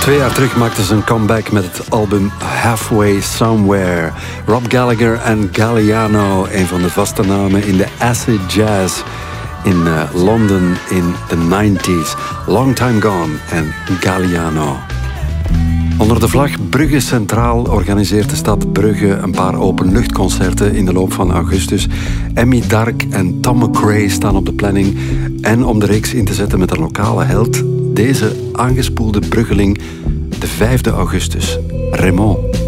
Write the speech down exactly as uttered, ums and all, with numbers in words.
Twee jaar terug maakten ze een comeback met het album Halfway Somewhere. Rob Gallagher en Galliano, een van de vaste namen in de acid jazz in uh, Londen in de nineties. Long Time Gone en Galliano. Onder de vlag Brugge Centraal organiseert de stad Brugge een paar openluchtconcerten in de loop van augustus. Emmy Dark en Tom McRae staan op de planning. En om de reeks in te zetten met een lokale held, deze aangespoelde Bruggeling, de vijfde augustus, Raymond.